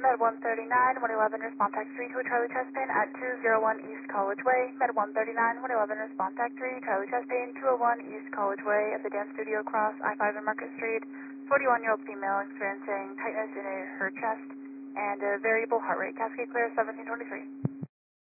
Med 139, 111, response tax 3 to a Charlie chest pain at 201 East College Way. Med 139, 111, response tax 3, Charlie chest pain, 201 East College Way at the dance studio across I-5 and Market Street. 41-year-old female experiencing tightness in her chest and a variable heart rate. Cascade clear 1723.